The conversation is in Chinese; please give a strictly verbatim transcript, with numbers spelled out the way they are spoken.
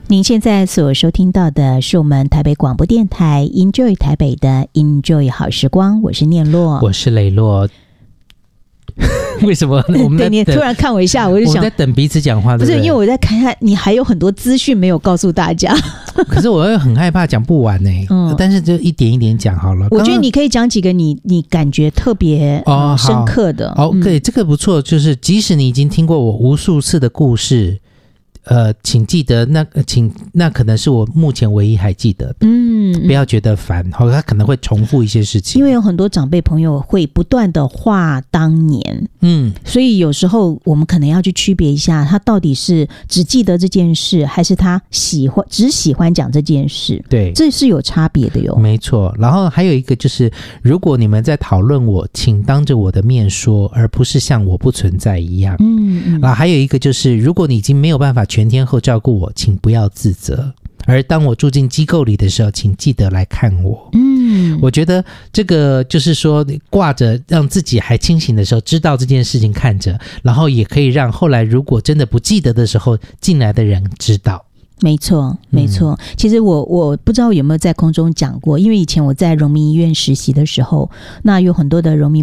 您现在所收听到的是我们台北广播电台 Enjoy 台北的 Enjoy 好时光，我是念洛， 我是雷洛。为什么我们在对你突然看我一下，我就想我们在等彼此讲话， 不是因为我在看看你还有很多资讯没有告诉大家。 可是我又很害怕讲不完呢、欸嗯，但是就一点一点讲好了。 我觉得你可以讲几个你你感觉特别、哦嗯、深刻的。 哦，对、嗯，这个不错，就是即使你已经听过我无数次的故事。呃，请记得那请那可能是我目前唯一还记得的，嗯，不要觉得烦，好，他可能会重复一些事情， 因为有很多长辈朋友会不断的话当年，嗯，所以有时候我们可能要去区别一下，他到底是只记得这件事，还是他喜欢只喜欢讲这件事，对，这是有差别的哟， 没错。然后还有一个就是，如果你们在讨论我，请当着我的面说，而不是像我不存在一样，嗯，嗯然后还有一个就是，如果你已经没有办法全天候照顾我，请不要自责。而当我住进机构里的时候，请记得来看我。嗯，我觉得这个就是说，挂着让自己还清醒的时候，知道这件事情看着，然后也可以让后来如果真的不记得的时候，进来的人知道。 没错，没错。嗯、其实我我不知道有没有在空中讲过，因为以前我在荣民医院实习的时候，那有很多的荣民